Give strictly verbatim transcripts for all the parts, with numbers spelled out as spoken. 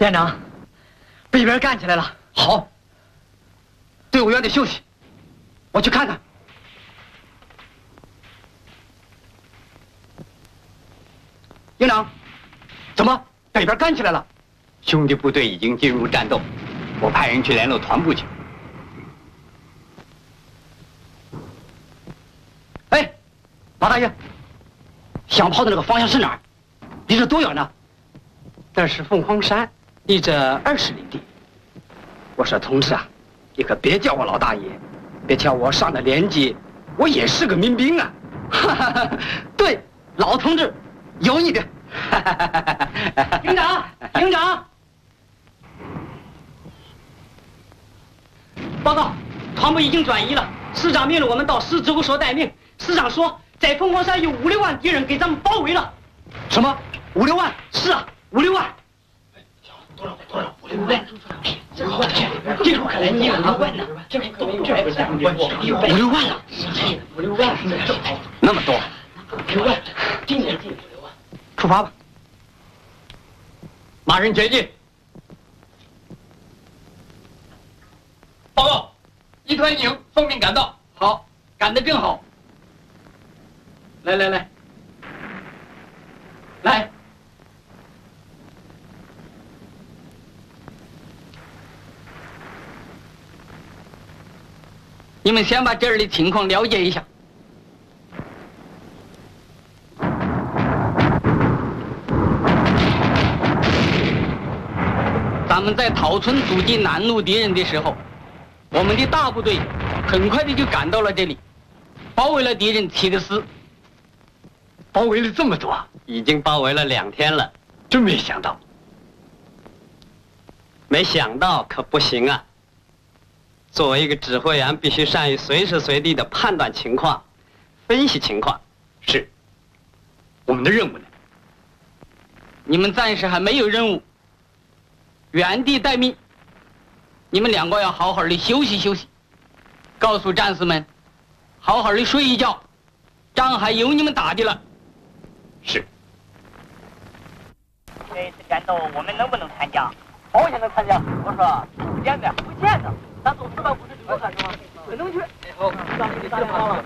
连长，北边干起来了。好，队伍员得休息，我去看看。营长，怎么北边干起来了？ 兄弟部队已经进入战斗，我派人去联络团部去。 哎，马大爷，响炮的那个方向是哪儿？离这多远呢？ 那是凤凰山，离这二十里地。我说同志啊，你可别叫我老大爷，别瞧我上了年纪，我也是个民兵啊。 哈哈哈，对，老同志有你的。营长，营长，报告，团部已经转移了。师长命令我们到师指挥所待命。师长说，在凤凰山有五六万敌人给咱们包围了。什么？五六万？是啊，五六万。多少？多少？五六万？这个这个可来你五六万呢？这个这五六万了，五六万， 那么多， 五六万，今年进五六万。出发吧！ 马人前进。报告，一团营奉命赶到。 好，赶得正好。来来来，来。你们先把这儿的情况了解一下。咱们在桃村阻击南路敌人的时候，我们的大部队很快的就赶到了这里，包围了敌人七个师。 包围了这么多，已经包围了两天了，真没想到。没想到可不行啊！作为一个指挥员，必须善于随时随地的判断情况、分析情况。是，我们的任务呢？ 你们暂时还没有任务，原地待命。你们两个要好好的休息休息，告诉战士们，好好的睡一觉，仗还有你们打的了。 是。 这次战斗我们能不能参加？保险能参加。我说不见的，不见的。咱走四百五十九干什么？只能去。好，让你给打跑了。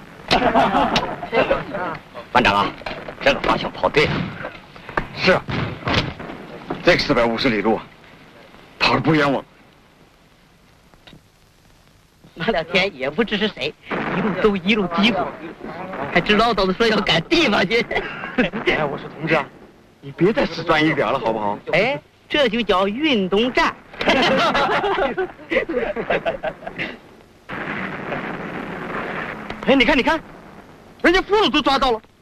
班长啊，这个方向跑对了。 是啊，这个四百五十里路，跑得不冤枉。 那两天也不知是谁，一路走一路嘀咕，还直唠叨的说要赶地方去。 哎，我说同志啊，你别再死钻一点了，好不好？ 哎，这就叫运动战。 哎，你看，你看，人家俘虏都抓到了。